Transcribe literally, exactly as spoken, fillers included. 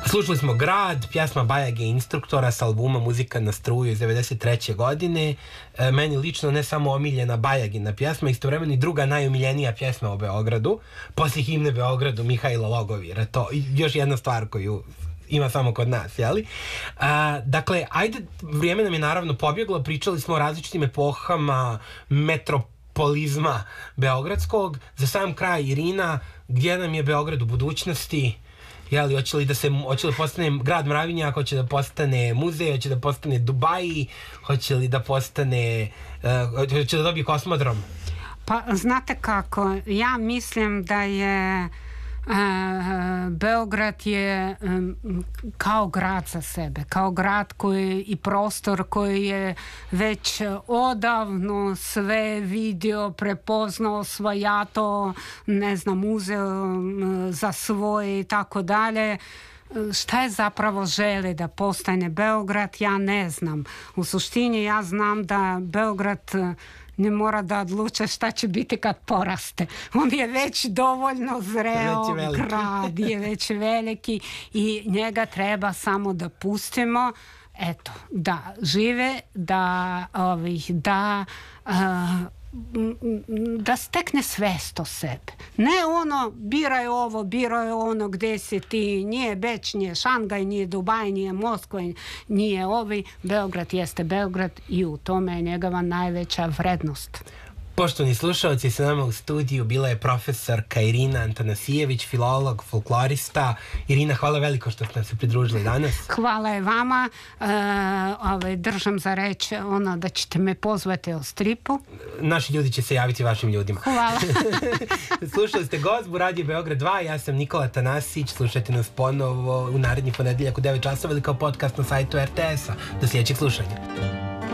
Slušali smo Grad, pjesma Bajage Instruktora s albuma Muzika na struju iz devedeset treće godine. E, meni lično ne samo omiljena Bajagina pjesma, istovremeno i druga najomiljenija pjesma o Beogradu, poslije himne Beogradu Mihajla Logovira. To još jedna stvar koju ima samo kod nas, jeli? A, dakle, ajde, vrijeme nam je naravno pobjeglo, pričali smo o različitim epohama metropolizma beogradskog. Za sam kraj, Irina, gdje nam je Beograd u budućnosti? Jeli, hoće li da se, hoće li postane grad mravinjak, hoće da postane muzej, hoće da postane Dubaji, hoće li da postane, uh, hoće da dobije kosmodrom? Pa, znate kako, ja mislim da je Uh, Beograd je um, kao grad za sebe, kao grad koji i prostor koji je već odavno sve vidio, prepoznao, svojato, ne znam, uzeo um, za svoje i tako dalje. Šta je zapravo žele da postane Beograd, ja ne znam. U suštini ja znam da Beograd ne mora da odluče šta će biti kad poraste. On je već dovoljno zreo, grad je već veliki i njega treba samo da pustimo, eto, da žive, da, ovih, da uh, da stekne svest o sebe. Ne ono, biraj ovo, biraj ono, gdje si ti, nije Beč, nije Šangaj, nije Dubaj, nije Moskva, nije ovi. Beograd jeste Beograd i u tome je njegova najveća vrednost. Poštovani slušalci, sa nama u studiju bila je profesorka Irina Antanasijević, filolog, folklorista. Irina, hvala veliko što ste se pridružili danas. Hvala je vama. E, ovaj, držam za reč ono da ćete me pozvati o stripu. Naši ljudi će se javiti vašim ljudima. Hvala. Slušali ste Gozbu, Radio Beograd dva, ja sam Nikola Tanasić. Slušajte nas ponovo u naredni ponedeljak u devet časova ili kao podcast na sajtu er te esa. Do sljedećeg slušanja.